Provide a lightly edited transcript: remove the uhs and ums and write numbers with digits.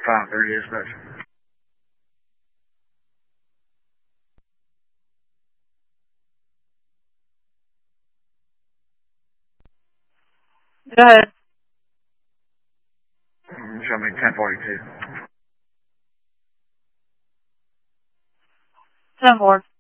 5:30 is much. Go ahead. Show me 10:42. 10-4.